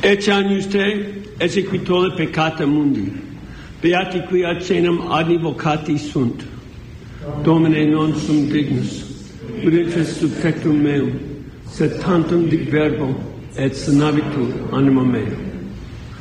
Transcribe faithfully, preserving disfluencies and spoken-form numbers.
Ecce agnus te, esse qui tolle peccata mundi. Beati qui ad cenam advocati sunt. Domine non sum dignus, ubitus sub tectum meum, sed tantum dic verbo et sanabitur anima mea.